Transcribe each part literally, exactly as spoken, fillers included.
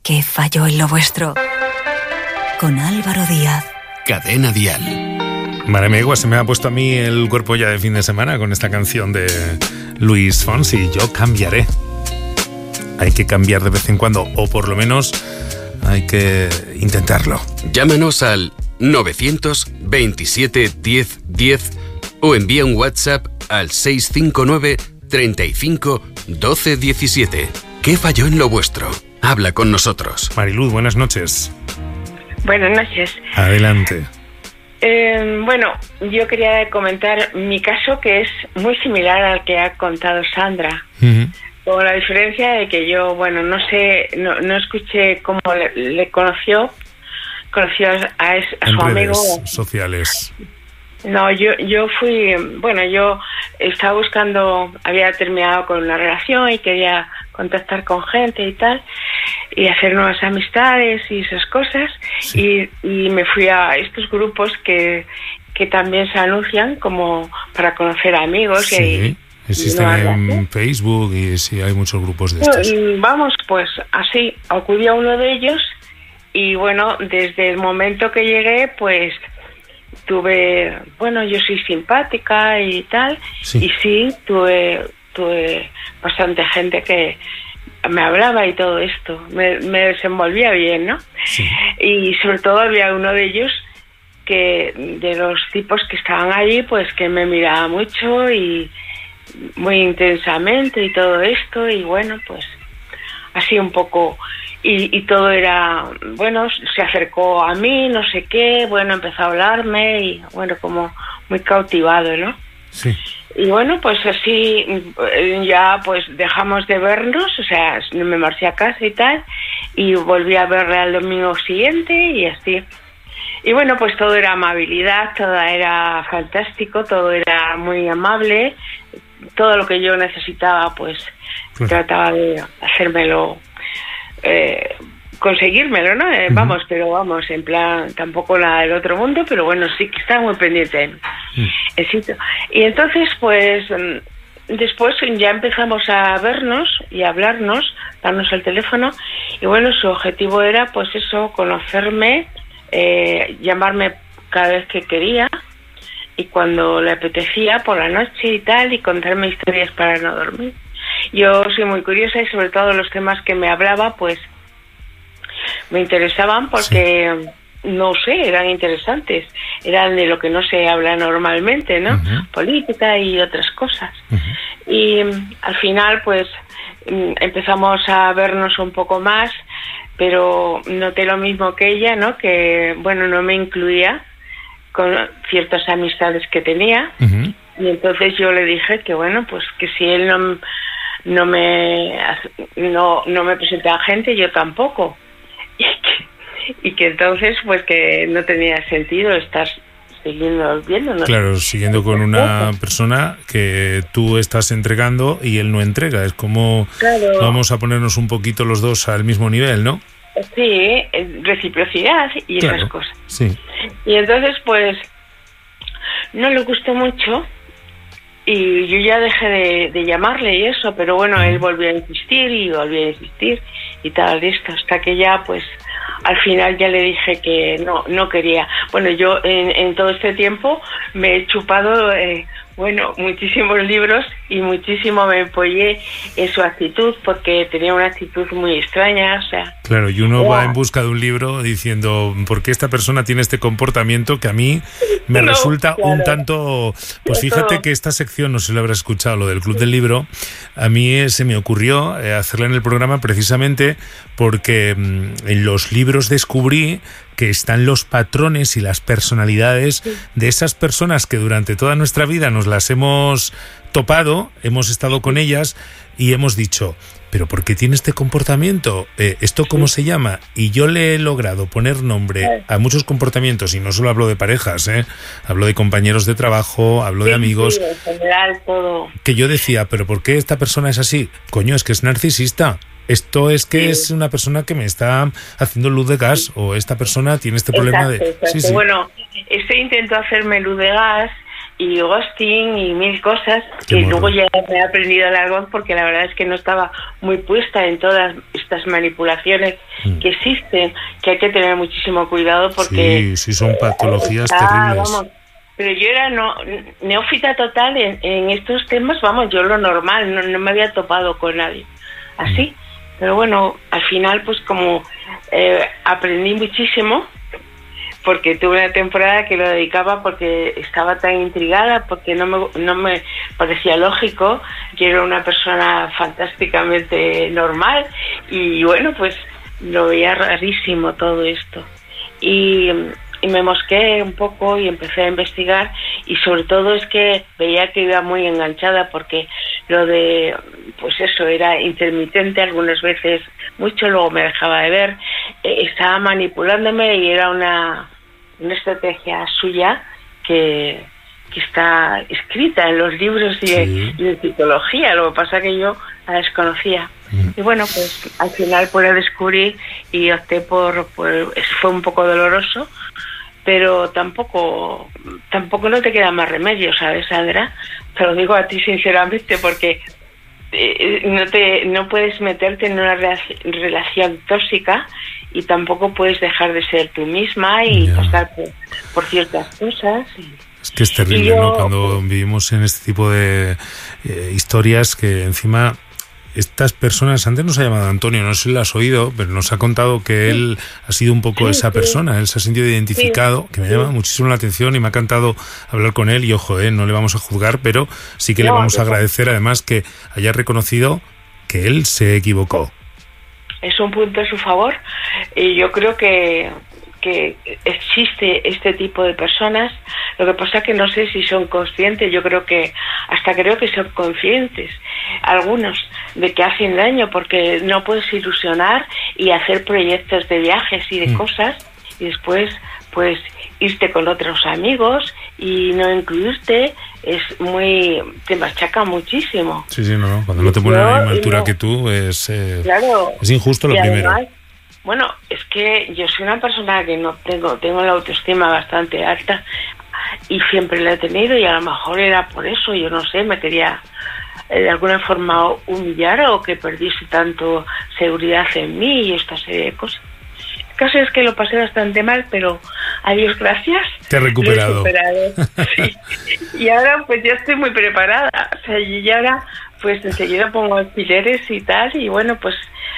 ¿Qué falló en lo vuestro? Con Álvaro Díaz. Cadena Dial. Madre mía, se me ha puesto a mí el cuerpo ya de fin de semana con esta canción de Luis Fonsi. Yo cambiaré. Hay que cambiar de vez en cuando, o por lo menos hay que intentarlo. Llámanos al nueve veintisiete diez diez o envía un WhatsApp al seis cinco nueve treinta y cinco doce diecisiete. ¿Qué falló en lo vuestro? Habla con nosotros. Mariluz, buenas noches. Buenas noches. Adelante. Eh, bueno, yo quería comentar mi caso, que es muy similar al que ha contado Sandra. Uh-huh. Con la diferencia de que yo, bueno, no sé, no, no escuché cómo le, le conoció, conoció a, es, a su en amigo. Redes sociales. No, yo yo fui, bueno, yo estaba buscando, había terminado con una relación y quería contactar con gente y tal, y hacer nuevas amistades y esas cosas, sí. y, y me fui a estos grupos que, que también se anuncian como para conocer amigos. Sí. Y, existen y en Facebook y sí, hay muchos grupos de estos. Vamos, pues así, acudí a uno de ellos y bueno, desde el momento que llegué, pues tuve, bueno, yo soy simpática y tal, sí. y sí, tuve, tuve bastante gente que me hablaba y todo esto, me, me desenvolvía bien, ¿no? Sí. Y sobre todo había uno de ellos que, de los tipos que estaban allí, pues que me miraba mucho y muy intensamente y todo esto, y bueno, pues así un poco, y, y todo era, bueno, se acercó a mí, no sé qué, bueno, empezó a hablarme y bueno, como muy cautivado, ¿no? Sí. Y bueno, pues así ya pues dejamos de vernos, o sea, me marché a casa y tal, y volví a verle al domingo siguiente y así. Y bueno, pues todo era amabilidad, todo era fantástico, todo era muy amable, todo lo que yo necesitaba, pues sí. trataba de hacérmelo, eh, conseguírmelo, ¿no? Eh, uh-huh. Vamos, pero vamos, en plan, tampoco nada del otro mundo, pero bueno, sí que estaba muy pendiente de mí. Uh-huh. Y entonces, pues, después ya empezamos a vernos y a hablarnos, darnos el teléfono, y bueno, su objetivo era, pues eso, conocerme, eh, llamarme cada vez que quería, y cuando le apetecía por la noche y tal, y contarme historias para no dormir. Yo soy muy curiosa y sobre todo los temas que me hablaba, pues me interesaban porque, sí. no sé, eran interesantes. Eran de lo que no se habla normalmente, ¿no? Uh-huh. Política y otras cosas. Uh-huh. Y al final, pues, empezamos a vernos un poco más, pero noté lo mismo que ella, ¿no? Que, bueno, no me incluía con ciertas amistades que tenía. Uh-huh. Y entonces yo le dije que bueno, pues que si él no, no me no, no me presentaba gente, yo tampoco, y que, y que entonces pues que no tenía sentido estar siguiendo viéndonos. Claro, siguiendo con una persona que tú estás entregando y él no entrega, es como claro. Vamos a ponernos un poquito los dos al mismo nivel, ¿no? Sí, reciprocidad y claro, esas cosas. Sí. Y entonces, pues, no le gustó mucho y yo ya dejé de, de llamarle y eso, pero bueno, uh-huh. él volvió a insistir y volvió a insistir y tal, listo, hasta que ya, pues, al final ya le dije que no, no quería. Bueno, yo en, en todo este tiempo me he chupado, eh, bueno, muchísimos libros y muchísimo me apoyé en su actitud porque tenía una actitud muy extraña, o sea... Claro, y uno va en busca de un libro diciendo, ¿por qué esta persona tiene este comportamiento que a mí me no, resulta claro. un tanto... Pues fíjate que esta sección, no sé si lo habrás escuchado, lo del Club del Libro, a mí eh, se me ocurrió eh, hacerla en el programa precisamente porque mm, en los libros descubrí que están los patrones y las personalidades de esas personas que durante toda nuestra vida nos las hemos topado, hemos estado con ellas y hemos dicho, ¿pero por qué tiene este comportamiento? Eh, ¿Esto cómo se llama? Y yo le he logrado poner nombre a muchos comportamientos, y no solo hablo de parejas, ¿eh? Hablo de compañeros de trabajo, hablo de amigos. Sí, en general todo. Que yo decía, ¿pero por qué esta persona es así? Coño, es que es narcisista. Esto es que sí. es una persona que me está haciendo luz de gas, o esta persona tiene este problema exacto, de... Exacto. Sí, sí. Bueno, este intentó hacerme luz de gas y ghosting y mil cosas que Qué luego morro. ya me he aprendido a largo porque la verdad es que no estaba muy puesta en todas estas manipulaciones Mm. que existen, que hay que tener muchísimo cuidado porque Sí, sí, son patologías está, terribles. vamos, pero yo era no, neófita total en, en estos temas, vamos, yo lo normal, no, no me había topado con nadie así, pero bueno, al final pues como eh, aprendí muchísimo porque tuve una temporada que lo dedicaba porque estaba tan intrigada, porque no me, no me parecía lógico, que era una persona fantásticamente normal y bueno, pues lo veía rarísimo todo esto. Y, y me mosqué un poco y empecé a investigar y sobre todo es que veía que iba muy enganchada porque lo de, pues eso, era intermitente algunas veces, mucho, luego me dejaba de ver, eh, estaba manipulándome y era una, una estrategia suya que, que está escrita en los libros de, Sí. de psicología, lo que pasa que yo la desconocía. Mm. Y bueno, pues al final pude descubrir y opté por, por, fue un poco doloroso, pero tampoco, tampoco no te queda más remedio, ¿sabes, Sandra? Te lo digo a ti sinceramente porque eh, no te no puedes meterte en una relac- relación tóxica y tampoco puedes dejar de ser tú misma y Ya. pasar por, por ciertas cosas. Y, Es que es terrible, Y yo- ¿no? Cuando vivimos en este tipo de eh, historias que encima estas personas, antes nos ha llamado Antonio, no sé si lo has oído, pero nos ha contado que él ha sido un poco Sí, esa sí. persona, él se ha sentido identificado, que me sí. llama muchísimo la atención y me ha encantado hablar con él y ojo, eh, no le vamos a juzgar, pero sí que le No, vamos a yo- agradecer además que haya reconocido que él se equivocó. es un punto a su favor y yo creo que que existe este tipo de personas, lo que pasa que no sé si son conscientes, yo creo que hasta creo que son conscientes algunos de que hacen daño porque no puedes ilusionar y hacer proyectos de viajes y de Mm. cosas y después pues irte con otros amigos y no incluirte es muy, te machaca muchísimo. Sí, sí, no, no. Cuando no te ponen a la Yo, misma altura no. que tú es, eh, Claro. es injusto lo Y primero. además, bueno, es que yo soy una persona que no tengo, tengo la autoestima bastante alta y siempre la he tenido y a lo mejor era por eso, yo no sé, me quería eh, de alguna forma humillar o que perdiese tanto seguridad en mí y esta serie de cosas. El caso es que lo pasé bastante mal, pero a Dios gracias. Te has recuperado. lo he superado. Sí. Y ahora pues ya estoy muy preparada. O sea, y ahora pues enseguida pongo alfileres y tal. Y bueno, pues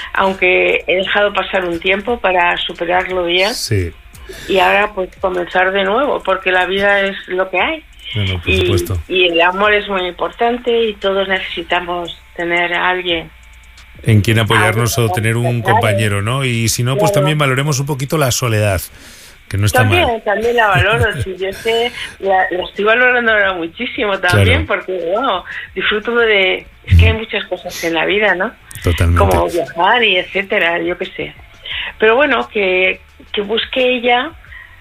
aunque he dejado pasar un tiempo para superarlo bien. Sí, Y ahora pues comenzar de nuevo, porque la vida es lo que hay. no, no, por Y, supuesto. y el amor es muy importante y todos necesitamos tener a alguien. En quien apoyarnos Ah, o tener un claro. compañero, ¿no? Y si no, pues Claro. también valoremos un poquito la soledad, que no está También, mal. también la valoro, si yo sé, la, la estoy valorando ahora muchísimo también, Claro. porque bueno, disfruto de, es que hay muchas cosas en la vida, ¿no? Totalmente. Como viajar y etcétera, yo qué sé. Pero bueno, que, que busque ella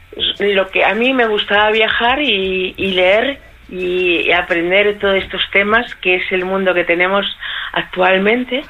lo que a mí me gustaba viajar y, y leer y, y aprender todos estos temas, que es el mundo que tenemos actualmente.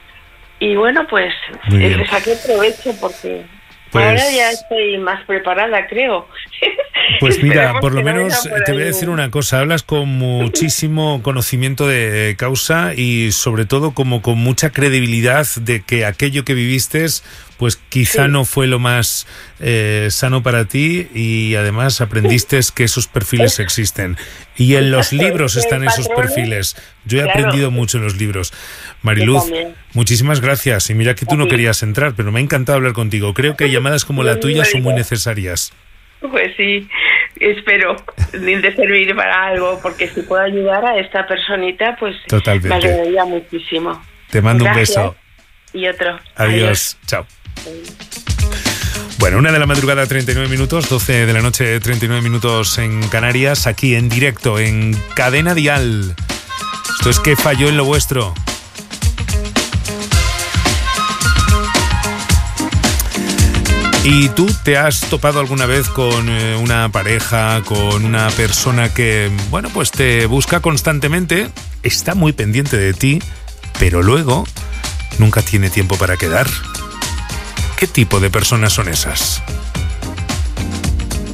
Y bueno, pues Muy bien. le saqué provecho porque Pues- ahora ya estoy más preparada, creo. Pues mira, Esperemos por lo que no menos venga por te voy a ahí decir un- una cosa, hablas con muchísimo conocimiento de causa y sobre todo como con mucha credibilidad de que aquello que viviste pues quizá Sí. no fue lo más eh, sano para ti y además aprendiste que esos perfiles existen. Y en los Exacto, libros que hay están esos patrones. perfiles. Yo he Claro. aprendido mucho en los libros. Yo Mariluz, también. muchísimas gracias. Y mira que tú A no ti. querías entrar, pero me ha encantado hablar contigo. Creo que llamadas como la Sí, tuya son muy igual. necesarias. Pues sí, espero de servir para algo, porque si puedo ayudar a esta personita, pues Totalmente. me alegraría muchísimo. Te mando Gracias. un beso. Y otro. Adiós. Chao. Bueno, una de la madrugada, treinta y nueve minutos, doce de la noche, treinta y nueve minutos en Canarias, aquí en directo, en Cadena Dial. Esto es ¿Qué falló en lo vuestro? ¿Y tú te has topado alguna vez con eh, una pareja, con una persona que, bueno, pues te busca constantemente, está muy pendiente de ti, pero luego nunca tiene tiempo para quedar? ¿Qué tipo de personas son esas?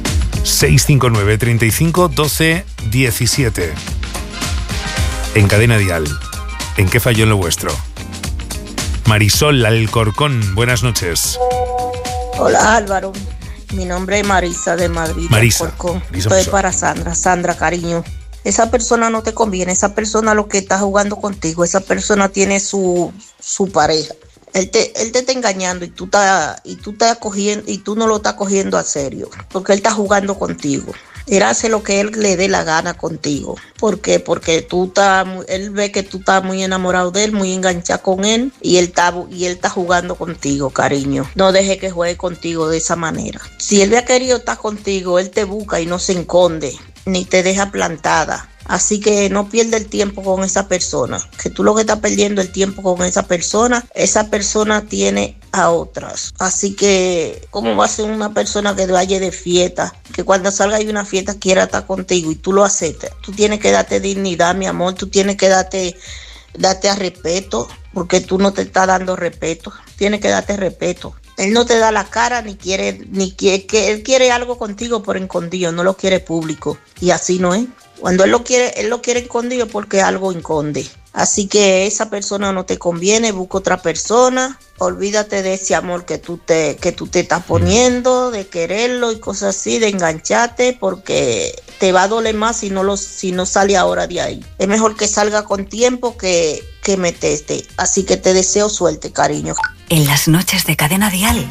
seis cinco nueve, treinta y cinco, doce, diecisiete. En Cadena Dial. ¿En qué falló en lo vuestro? Marisol Alcorcón, buenas noches. Hola Álvaro, mi nombre es Marisa de Madrid. Marisa. Alcorcón. Marisa Estoy Marisol. para Sandra. Sandra, cariño. Esa persona no te conviene, esa persona lo que está jugando contigo, esa persona tiene su, su pareja. Él te, él te está engañando y tú estás, y tú estás cogiendo, y tú no lo estás cogiendo a serio, porque él está jugando contigo. Él hace lo que él le dé la gana contigo. ¿Por qué? Porque tú estás, él ve que tú estás muy enamorado de él, muy enganchado con él, y él está, y él está jugando contigo, cariño. No deje que juegue contigo de esa manera. Si él había querido estar contigo, él te busca y no se esconde, ni te deja plantada. Así que no pierda el tiempo con esa persona, que tú lo que estás perdiendo el tiempo con esa persona, esa persona tiene a otras. Así que, ¿cómo va a ser una persona que vaya de fiesta, que cuando salga de una fiesta quiera estar contigo y tú lo aceptas? Tú tienes que darte dignidad, mi amor, tú tienes que darte, darte a respeto, porque tú no te estás dando respeto, tienes que darte respeto. Él no te da la cara ni quiere, ni quiere, que él quiere algo contigo por escondido, no lo quiere público. Y así no es. Cuando él lo quiere, él lo quiere escondido porque algo esconde. Así que esa persona no te conviene, busca otra persona. Olvídate de ese amor que tú te, que tú te estás poniendo, de quererlo y cosas así, de engancharte, porque te va a doler más si no, lo, si no sale ahora de ahí. Es mejor que salga con tiempo que, que meterte. Así que te deseo suerte, cariño. En las noches de Cadena Dial.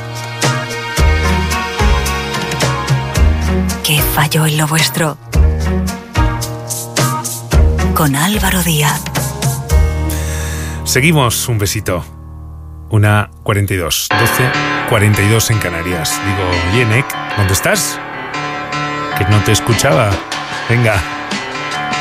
¿Qué falló en lo vuestro? Con Álvaro Díaz. Seguimos, un besito. Una cuarenta y dos, doce, cuarenta y dos en Canarias. Digo, oye, Nek, ¿dónde estás? Que no te escuchaba. Venga.